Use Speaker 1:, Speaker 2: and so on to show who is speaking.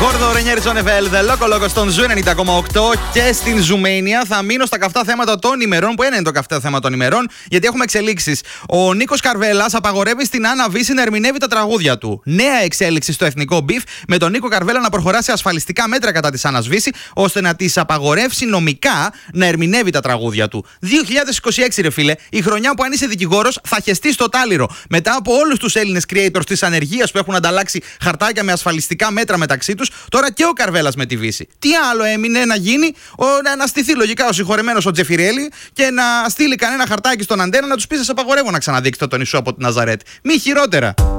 Speaker 1: Γόρδο Ρενιέρη Τζονεβέλ, The Loco Loco στον Ζου 90,8 και στην Ζουμania. Θα μείνω στα καυτά θέματα των ημερών, που ένα είναι το καυτά θέμα των ημερών, γιατί έχουμε εξελίξεις. Ο Νίκος Καρβέλας απαγορεύει στην Άννα Βύση να ερμηνεύει τα τραγούδια του. Νέα εξέλιξη στο εθνικό μπιφ, με τον Νίκο Καρβέλα να προχωρά σε ασφαλιστικά μέτρα κατά της Άννας Βύση, ώστε να της απαγορεύσει νομικά να ερμηνεύει τα τραγούδια του. 2026, ρε φίλε, η χρονιά που αν είσαι δικηγόρος θα χεστεί στο τάλιρο. Μετά από όλους τους Έλληνες creators της ανεργίας που έχουν ανταλλάξει χαρτάκια με ασφαλιστικά μέτρα μεταξύ τους, τώρα και ο Καρβέλας με τη Βύση. Τι άλλο έμεινε να γίνει? Να στηθεί λογικά ο συγχωρεμένος ο Τζεφιρέλη και να στείλει κανένα χαρτάκι στον Αντένα να τους πει: σας απαγορεύω να ξαναδείξετε το νησό από την Ναζαρέτ. Μη χειρότερα.